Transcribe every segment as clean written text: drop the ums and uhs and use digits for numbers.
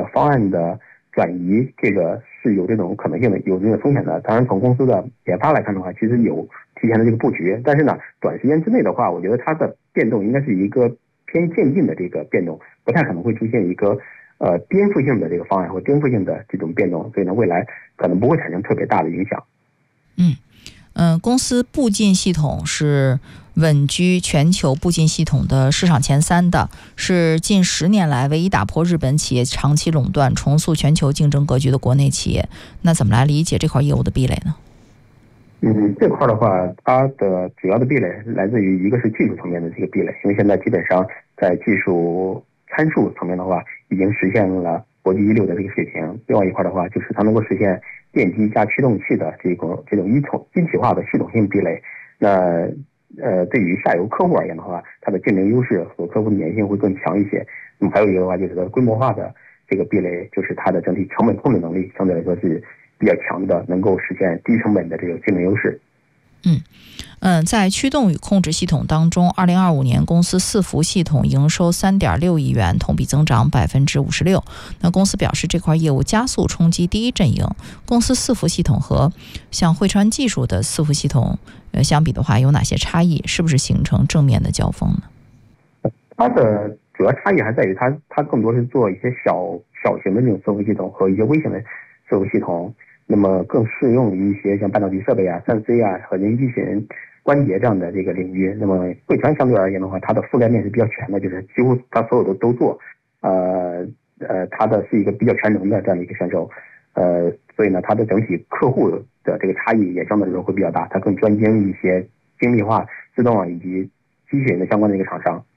方案的转移，这个是有这种可能性的，有这个风险的。当然，从公司的研发来看的话，其实有提前的这个布局，但是呢，短时间之内的话，我觉得它的变动应该是一个偏渐进的这个变动，不太可能会出现一个颠覆性的这个方案或颠覆性的这种变动，所以呢，未来可能不会产生特别大的影响。 公司步进系统是稳居全球步进系统的市场前3的，是近10年来唯一打破日本企业长期垄断、重塑全球竞争格局的国内企业。那怎么来理解这块业务的壁垒呢？ 这块的话，它的主要的壁垒来自于一个是技术层面的这个壁垒，因为现在基本上在技术参数层面的话，已经实现了国际一流的这个水平。另外一块的话，就是它能够实现电机加驱动器的这种一体化的系统性壁垒。那对于下游客户而言的话，它的竞争优势和客户的粘性会更强一些。那么还有一个的话，就是它规模化的这个壁垒，就是它的整体成本控制能力相对来说是比较强的，能够实现低成本的这个竞争优势。 在驱动与控制系统当中，2025年公司伺服系统营收3.6亿元，同比增长56%。那公司表示，这块业务加速冲击第一阵营。公司伺服系统和像汇川技术的伺服系统相比的话，有哪些差异？是不是形成正面的交锋呢？ 它的主要差异还在于它更多是做一些小型的这种伺服系统和一些微型的伺服系统，那么更适用于一些像半导体设备啊、3C 啊和人机器人关节这样的这个领域。那么汇川相对而言的话，它的覆盖面是比较全的，就是几乎它所有的都做，它的是一个比较全能的这样的一个选手，所以呢，它的整体客户的这个差异也相对来说会比较大，它更专精一些精密化、自动化以及机器人的相关的一个厂商。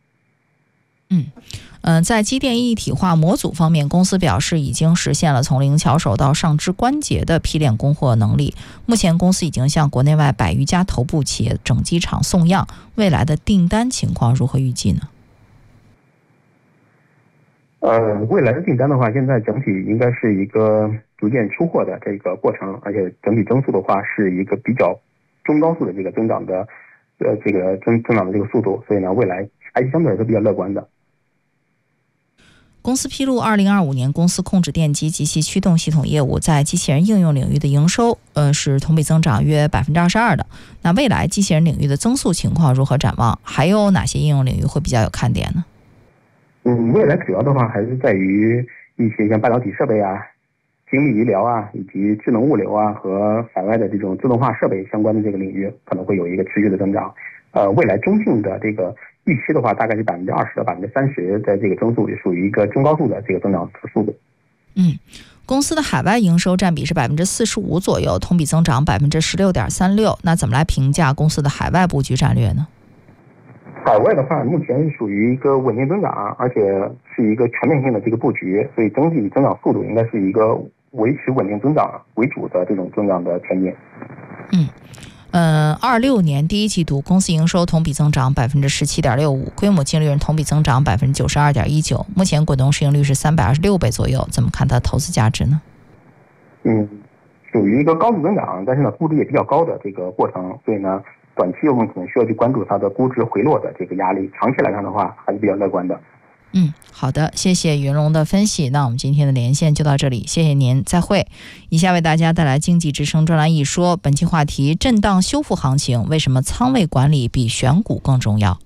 在机电一体化模组方面，公司表示已经实现了从零巧手到上肢关节的批量供货能力。目前公司已经向国内外100余家头部企业整机厂送样，未来的订单情况如何预计呢？ 未来的订单的话，现在整体应该是一个逐渐出货的这个过程，而且整体增速的话是一个比较中高速的这个增长的这个增长的这个速度，所以呢，未来还是相对来说比较乐观的。 公司披露，2025年公司控制电机及其驱动系统业务在机器人应用领域的营收，是同比增长约22%的。那未来机器人领域的增速情况如何展望？还有哪些应用领域会比较有看点呢？ 未来主要的话还是在于一些像半导体设备啊、精密医疗啊，以及智能物流啊和海外的这种自动化设备相关的这个领域，可能会有一个持续的增长。未来中性的这个预期的话，大概是20%到30%的这个增速，也属于一个中高速的这个增长速度。 公司的海外营收占比是45%左右，同比增长16.36%。那怎么来评价公司的海外布局战略呢？ 海外的话，目前是属于一个稳定增长，而且是一个全面性的这个布局，所以整体增长速度应该是一个维持稳定增长为主的这种增长的前景。 26年第一季度，公司营收同比增长17.65%，规模净利润同比增长92.19%。目前滚动市盈率是326倍左右，怎么看它投资价值呢？ 属于一个高速增长，但是呢，估值也比较高的这个过程，所以呢，短期我们可能需要去关注它的估值回落的这个压力。长期来看的话，还是比较乐观的。 好的，谢谢云龙的分析。那我们今天的连线就到这里，谢谢您，再会。以下为大家带来经济之声专栏一说，本期话题：震荡修复行情，为什么仓位管理比选股更重要？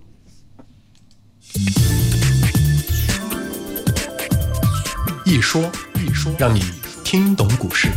一说，让你听懂股市。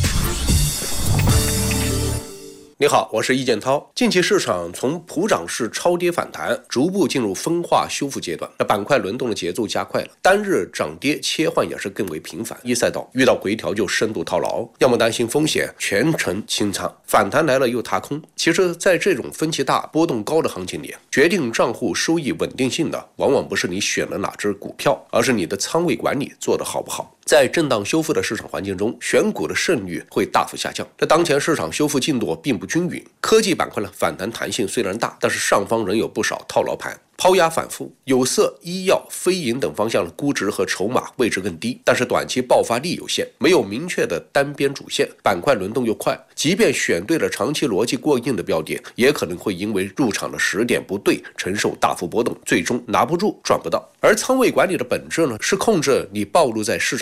你好，我是易建涛。近期市场从普涨式超跌反弹，逐步进入分化修复阶段，那板块轮动的节奏加快了，单日涨跌切换也是更为频繁。一赛道遇到回调就深度套牢，要么担心风险，全程清仓；反弹来了又踏空。其实，在这种分歧大、波动高的行情里，决定账户收益稳定性的，往往不是你选了哪只股票，而是你的仓位管理做得好不好。在震荡修复的市场环境中，选股的胜率会大幅下降。这当前市场修复进度并不均匀，科技板块的反弹弹性虽然大，但是上方仍有不少套牢盘。抛压反复，有色、医药、非银等方向的估值和筹码位置更低，但是短期爆发力有限，没有明确的单边主线，板块轮动又快，即便选对了长期逻辑过硬的标的，也可能会因为入场的时点不对，承受大幅波动，最终拿不住赚不到。而仓位管理的本质呢，是控制你暴露在市场